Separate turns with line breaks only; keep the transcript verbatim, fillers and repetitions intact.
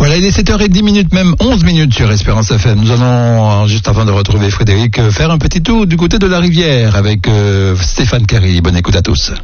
Voilà, il est sept heures dix minutes, même onze minutes sur Espérance F M. Nous allons, juste avant de retrouver Frédéric, faire un petit tour du côté de la rivière avec euh, Stéphane Carry. Bonne écoute à tous.